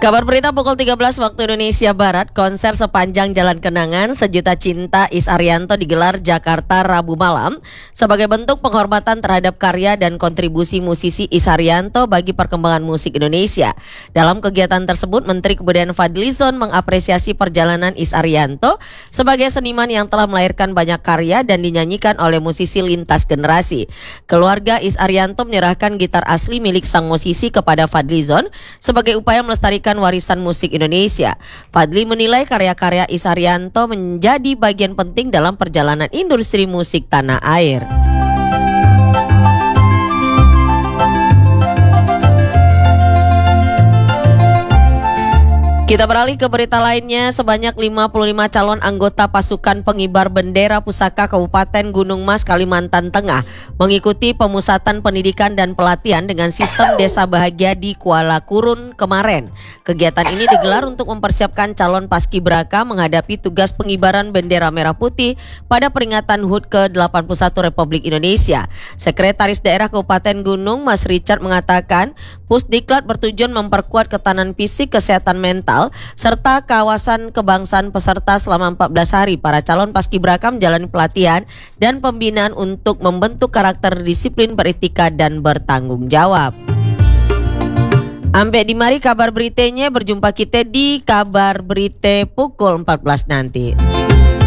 Kabar berita pukul 13 waktu Indonesia Barat, konser sepanjang Jalan Kenangan Sejuta Cinta Is Arianto digelar Jakarta Rabu malam sebagai bentuk penghormatan terhadap karya dan kontribusi musisi Is Arianto bagi perkembangan musik Indonesia. Dalam kegiatan tersebut, Menteri Kebudayaan Fadlizon mengapresiasi perjalanan Is Arianto sebagai seniman yang telah melahirkan banyak karya dan dinyanyikan oleh musisi lintas generasi. Keluarga Is Arianto menyerahkan gitar asli milik sang musisi kepada Fadlizon sebagai upaya melestarikan warisan musik Indonesia. Fadli menilai karya-karya Is Arianto menjadi bagian penting dalam perjalanan industri musik tanah air. Kita beralih ke berita lainnya, sebanyak 55 calon anggota pasukan pengibar bendera pusaka Kabupaten Gunung Mas, Kalimantan Tengah mengikuti pemusatan pendidikan dan pelatihan dengan sistem Desa Bahagia di Kuala Kurun kemarin. Kegiatan ini digelar untuk mempersiapkan calon paskibraka menghadapi tugas pengibaran bendera merah putih pada peringatan HUT ke-81 Republik Indonesia. Sekretaris Daerah Kabupaten Gunung Mas Richard mengatakan, Pusdiklat bertujuan memperkuat ketahanan fisik, kesehatan mental, serta kawasan kebangsaan peserta selama 14 hari. Para calon paskibraka menjalani pelatihan dan pembinaan untuk membentuk karakter disiplin, beretika, dan bertanggung jawab. Ampe di mari kabar beritanya, berjumpa kita di kabar berita pukul 14 nanti.